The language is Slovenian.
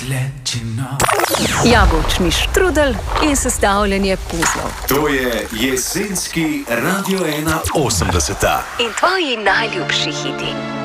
Jabolčni štrudel in sestavljanje puzlov. To je jesenski Radio 1 80. In tvoji najljubši hiti.